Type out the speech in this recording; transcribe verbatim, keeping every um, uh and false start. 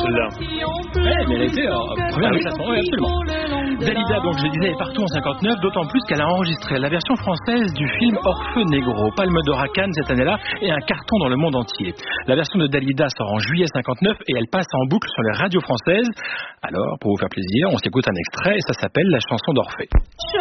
celle-là. Ouais, mais elle a été euh, première Ah oui. classement, oui, absolument. Dalida, donc je le disais, est partout en cinquante-neuf, d'autant plus qu'elle a enregistré la version française du film Orfeu Negro, Palme d'Or à Cannes cette année-là, et un carton dans le monde entier. La version de Dalida sort en juillet cinquante-neuf et elle passe en boucle sur les radios françaises. Alors, pour vous faire plaisir, on s'écoute un extrait et ça s'appelle La chanson d'Orphée.